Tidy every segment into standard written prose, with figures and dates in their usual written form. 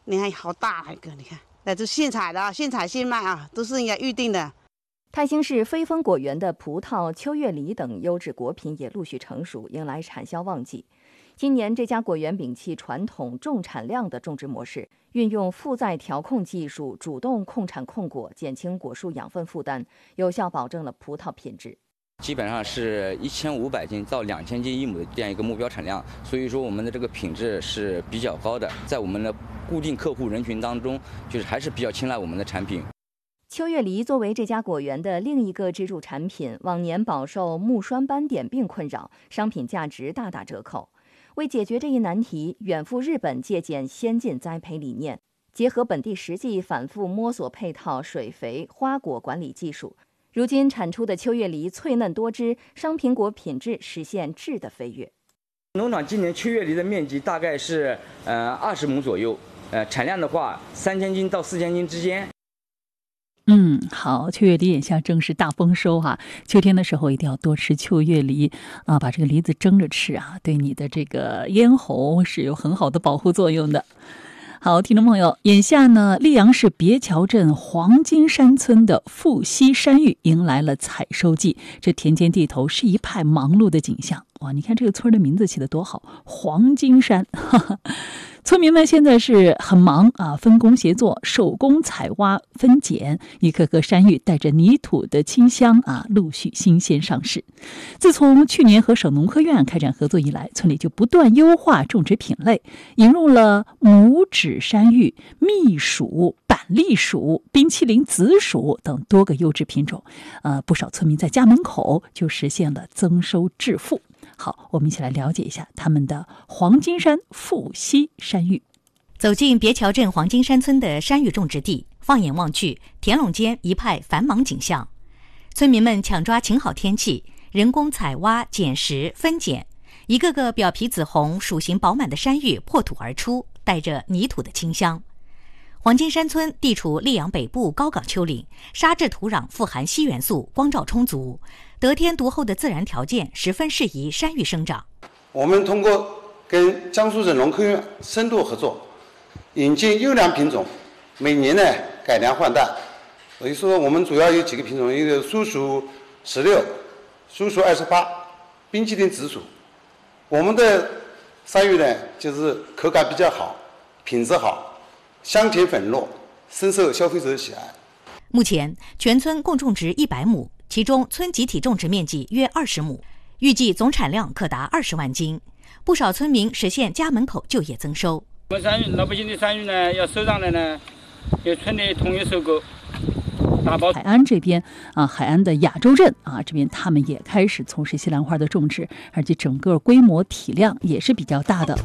你看好大一个，你看，那是现采的，现采现卖啊，都是人家预定的。 泰兴市飞峰果园的葡萄、秋月梨等优质果品也陆续成熟，迎来产销旺季。今年这家果园摒弃传统重产量的种植模式，运用负载调控技术，主动控产控果，减轻果树养分负担，有效保证了葡萄品质。 基本上是1500斤到2000斤1亩的这样一个目标产量，所以说我们的这个品质是比较高的，在我们的固定客户人群当中，就是还是比较青睐我们的产品。 秋月梨作为这家果园的另一个支柱产品，往年饱受木栓斑点病困扰，商品价值大打折扣。为解决这一难题，远赴日本借鉴先进栽培理念，结合本地实际，反复摸索配套水肥、花果管理技术。如今产出的秋月梨脆嫩多汁，商品果品质实现质的飞跃。 农场今年秋月梨的面积大概是20亩左右，产量的话3000斤到4000斤之间。 好，秋月梨眼下正是大丰收哈，秋天的时候一定要多吃秋月梨啊，把这个梨子蒸着吃啊，对你的这个咽喉是有很好的保护作用的。好，听众朋友，眼下呢，溧阳市别桥镇黄金山村的富硒山芋迎来了采收季，这田间地头是一派忙碌的景象。哇，你看这个村的名字起得多好，黄金山，哈哈。村民们现在是很忙啊，分工协作，手工采挖分拣，一颗颗山芋带着泥土的清香啊，陆续新鲜上市。自从去年和省农科院开展合作以来，村里就不断优化种植品类，引入了拇指山芋、蜜薯、板栗薯、冰淇淋紫薯等多个优质品种。不少村民在家门口就实现了增收致富。好，我们一起来了解一下他们的黄金山富硒山芋。 走进别桥镇黄金山村的山芋种植地，放眼望去，田垄间一派繁忙景象。村民们抢抓晴好天气，人工采挖、捡拾、分拣，一个个表皮紫红、属形饱满的山芋破土而出，带着泥土的清香。黄金山村地处溧阳北部高岗丘陵，沙质土壤富含硒元素，光照充足，得天独厚的自然条件十分适宜山芋生长。 我们通过跟江苏省农科院深度合作，引进优良品种，每年呢改良换代。所以说我们主要有几个品种，一个苏薯16、苏薯28、冰淇淋紫薯。我们的山芋呢，就是口感比较好，品质好，香甜粉糯，深受消费者的喜爱。 目前全村共种植100亩，其中村集体种植面积约20亩，预计总产量可达20万斤。不少村民实现家门口就业增收。 我们山芋老百姓的山芋呢，要收上来呢，由村里统一收购。 海安这边啊，海安的亚洲镇啊，这边他们也开始从事西兰花的种植，而且整个规模体量也是比较大的。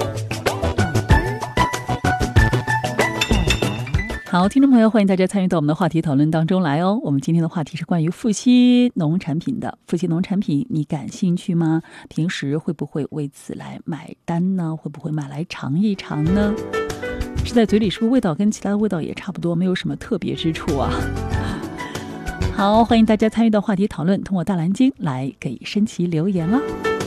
好，听众朋友，欢迎大家参与到我们的话题讨论当中来哦。我们今天的话题是关于富硒农产品的。富硒农产品你感兴趣吗？平时会不会为此来买单呢？会不会买来尝一尝呢？吃在嘴里是不是味道跟其他的味道也差不多，没有什么特别之处啊？好，欢迎大家参与到话题讨论，通过大蓝鲸来给申奇留言了。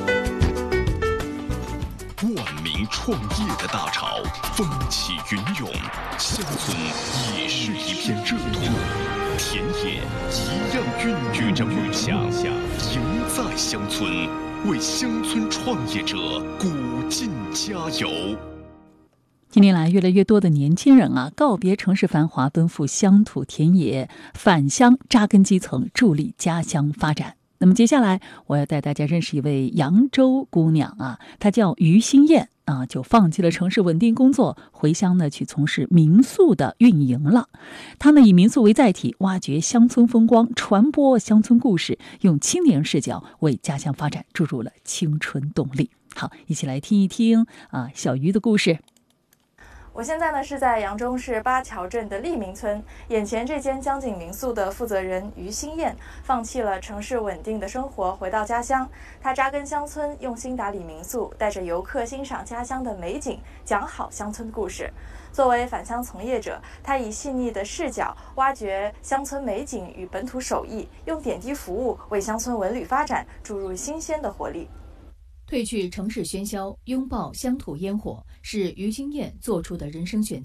万民创业的大潮风起云涌，乡村也是一片热土，田野一样孕育着梦想，赢在乡村，为乡村创业者鼓劲加油。 近年来，越来越多的年轻人啊，告别城市繁华，奔赴乡土田野，返乡扎根基层，助力家乡发展。那么接下来，我要带大家认识一位扬州姑娘啊，她叫于新燕啊，就放弃了城市稳定工作，回乡呢去从事民宿的运营了。她呢以民宿为载体，挖掘乡村风光，传播乡村故事，用青年视角为家乡发展注入了青春动力。好，一起来听一听啊小于的故事。 我现在呢是在扬州市八桥镇的利民村，眼前这间江景民宿的负责人于新燕放弃了城市稳定的生活，回到家乡。他扎根乡村，用心打理民宿，带着游客欣赏家乡的美景，讲好乡村故事。作为返乡从业者，他以细腻的视角挖掘乡村美景与本土手艺，用点滴服务为乡村文旅发展注入新鲜的活力。 褪去城市喧嚣，拥抱乡土烟火，是于新燕做出的人生选择。